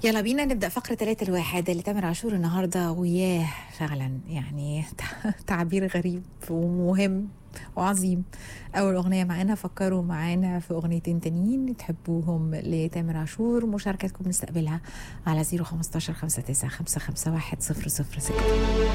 يلا بينا نبدأ فقرة 3 الواحد لتامر عاشور النهاردة، وياه فعلا يعني تعبير غريب ومهم وعظيم. أول أغنية معانا، فكروا معانا في أغنيتين تانيين تحبوهم لتامر عاشور، مشاركتكم نستقبلها على 015 59 551 006.